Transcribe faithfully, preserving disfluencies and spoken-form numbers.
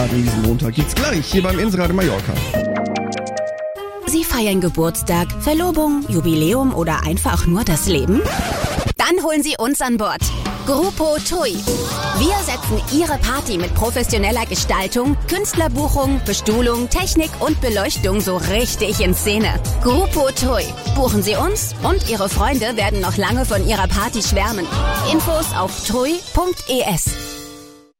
Diesen Montag gibt's gleich hier beim Inseradio Mallorca. Sie feiern Geburtstag, Verlobung, Jubiläum oder einfach nur das Leben? Dann holen Sie uns an Bord. Grupo Tui. Wir setzen Ihre Party mit professioneller Gestaltung, Künstlerbuchung, Bestuhlung, Technik und Beleuchtung so richtig in Szene. Grupo Tui. Buchen Sie uns und Ihre Freunde werden noch lange von Ihrer Party schwärmen. Infos auf tui punkt es.